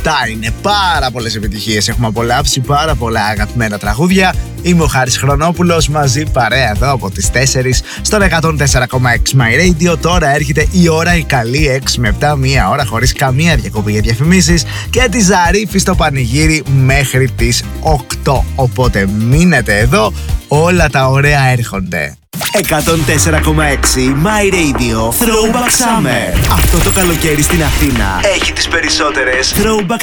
αυτά είναι πάρα πολλές επιτυχίες. Έχουμε απολαύσει πάρα πολλά αγαπημένα τραγούδια. Είμαι ο Χάρης Χρονόπουλος, μαζί παρέα εδώ από τις 4 στον 104,6 My Radio. Τώρα έρχεται η ώρα η καλή, 6 με 7, μία ώρα χωρίς καμία διακοπή για διαφημίσεις και τη Ζαρίφη στο πανηγύρι μέχρι τις 8. Οπότε μείνετε εδώ, όλα τα ωραία έρχονται. 104,6 My Radio Throwback Summer. Αυτό το καλοκαίρι στην Αθήνα έχει τις περισσότερες throwback